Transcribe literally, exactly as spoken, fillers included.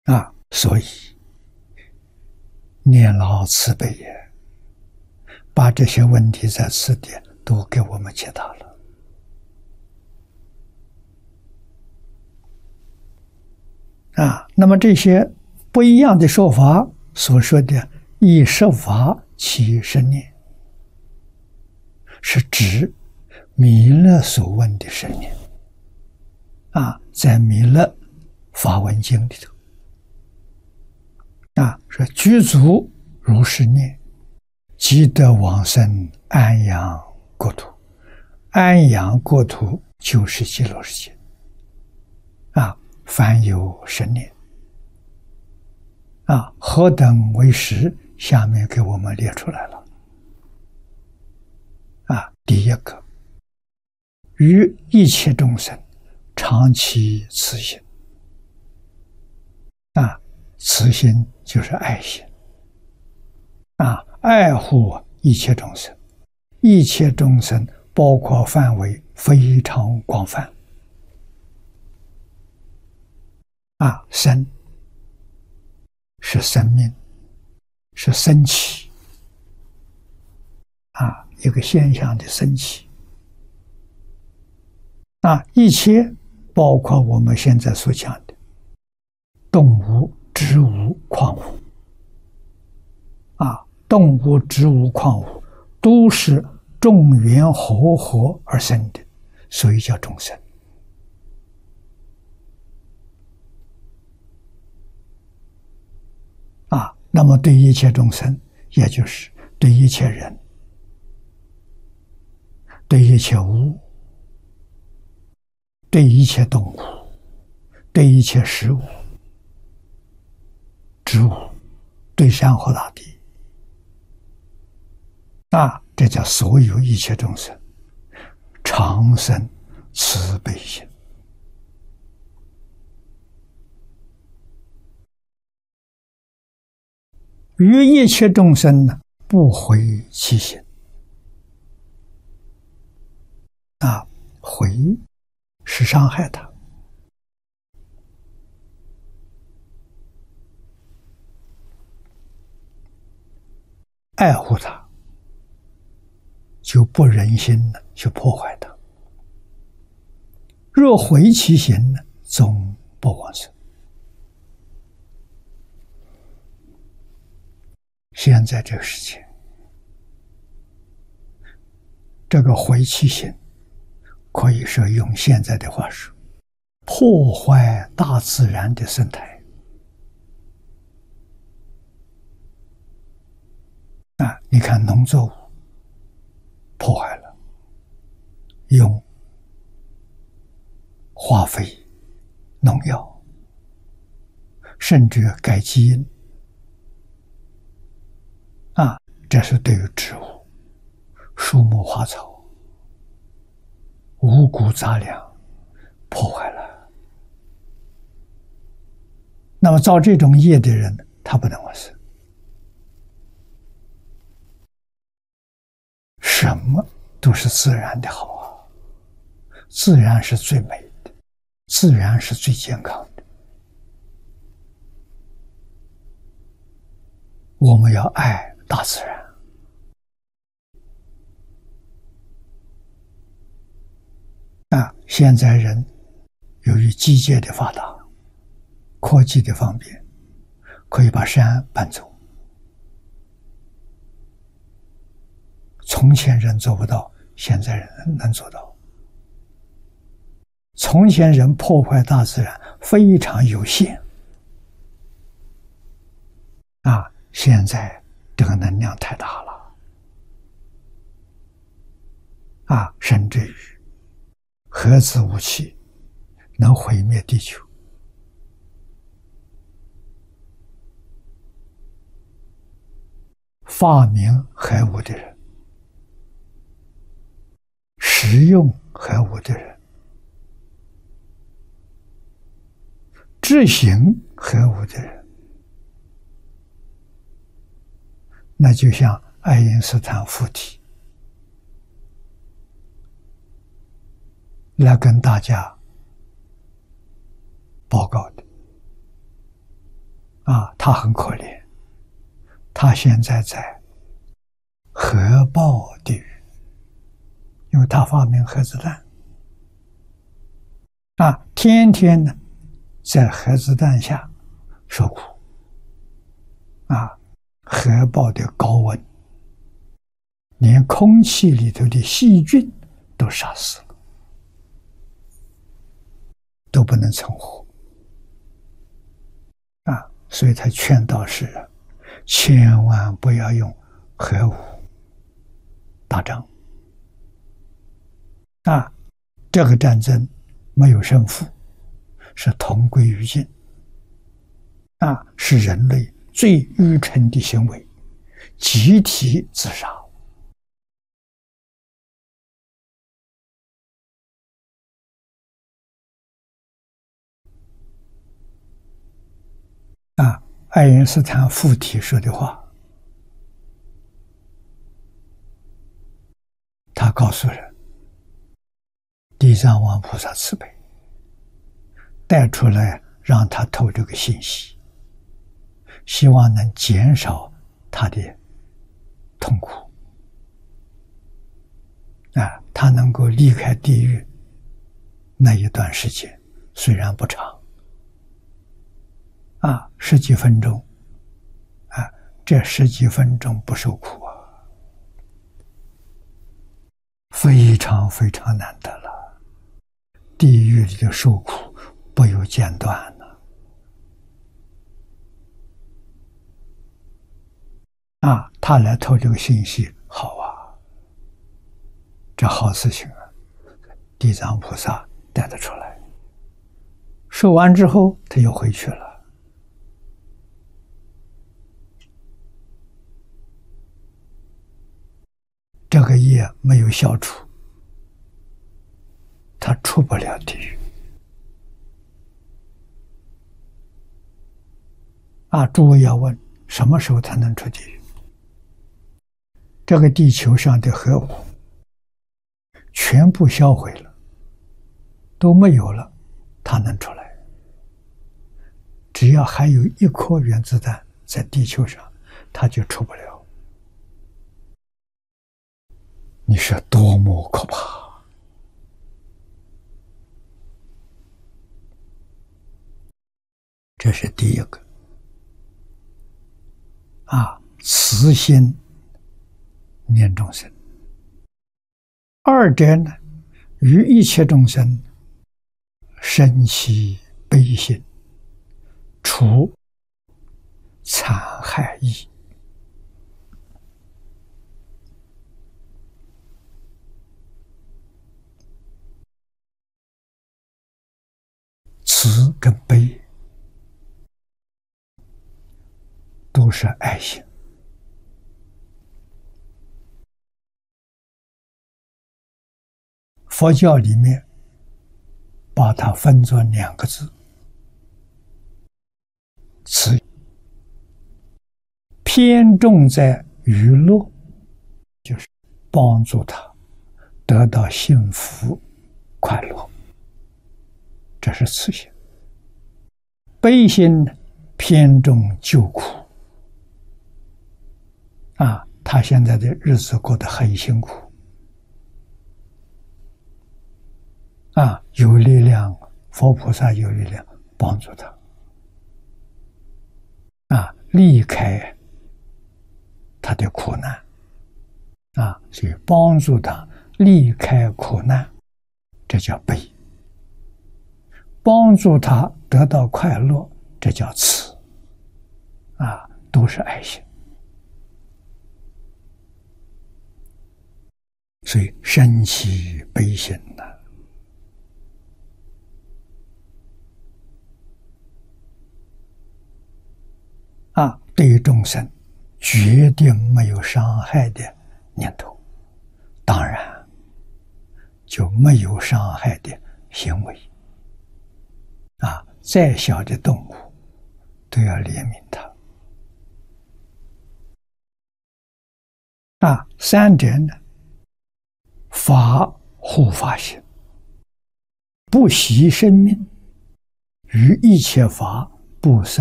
啊，所以念老慈悲也，把这些问题在词典都给我们解答了。啊，那么这些不一样的说法所说的以十法起生念，是指弥勒所问的生念。啊，在弥勒法文经里头，啊，说具足如是念，即得往生安阳国土。安阳国土就是极乐世界。啊，凡有生念。啊，何等为实？下面给我们列出来了。啊，第一个，于一切众生常起慈心。啊，慈心就是爱心。啊，爱护一切众生，一切众生包括范围非常广泛。啊，生是生命，是升起。啊，一个现象的升起。啊，一切包括我们现在所讲的动物、植物、矿物。啊，动物、植物、矿物都是众缘和合而生的，所以叫众生。啊，那么对一切众生，也就是对一切人，对一切物，对一切动物，对一切事物、植物，对山河大地。啊，这叫所有一切众生常生慈悲心。于一切众生呢，不毁其心。啊，毁是伤害他，爱护他，就不忍心呢去破坏他。若毁其心呢，终不往生。现在这个世界，这个毁其心，可以说用现在的话说，破坏大自然的生态。啊，你看农作物破坏了，用化肥、农药，甚至改基因。啊，这是对于植物、树木、花草、五谷杂粮破坏了。那么造这种业的人，他不能往生。什么都是自然的好啊，自然是最美的，自然是最健康的。我们要爱大自然。啊，现在人由于机械的发达，科技的方便，可以把山搬走。从前人做不到，现在人能做到。从前人破坏大自然非常有限，啊，现在这个能量太大了，啊，甚至于核子武器能毁灭地球。发明核武的人，使用核武的人，执行核武的人，那就像爱因斯坦附体来跟大家报告的。 啊，他很可怜，他现在在核爆地狱，因为他发明核子弹啊，天天呢在核子弹下受苦啊，核爆的高温，连空气里头的细菌都杀死了，都不能存活啊，所以他劝导世人千万不要用核武打仗啊，这个战争没有胜负，是同归于尽啊，是人类最愚蠢的行为，集体自杀啊。爱因斯坦附体说的话，他告诉人，地藏王菩萨慈悲，带出来让他透这个信息，希望能减少他的痛苦啊，他能够离开地狱那一段时间，虽然不长啊，十几分钟啊，这十几分钟不受苦啊，非常非常难得了。地狱里的受苦不有间断了啊，他来透这个信息，好啊，这好事情啊，地藏菩萨带得出来，受完之后他又回去了。这个业没有消除，他出不了地狱啊！诸位要问，什么时候才能出地狱？这个地球上的核武全部销毁了，都没有了，它能出来。只要还有一颗原子弹在地球上，它就出不了。你说多么可怕！这是第一个啊，慈心念众生。二者呢，于一切众生生起悲心，除残害意。慈跟悲都是爱心。佛教里面把它分作两个字，慈，偏重在娱乐，就是帮助他得到幸福快乐，这是慈心。悲心偏重救苦啊，他现在的日子过得很辛苦啊，有力量，佛菩萨有力量帮助他啊，离开他的苦难啊，所以帮助他离开苦难，这叫悲；帮助他得到快乐，这叫慈啊，都是爱心。所以生起悲心呢，啊，对于众生决定没有伤害的念头，当然就没有伤害的行为啊，再小的动物都要怜悯它啊。三者呢，法护法心，不惜生命，于一切法不生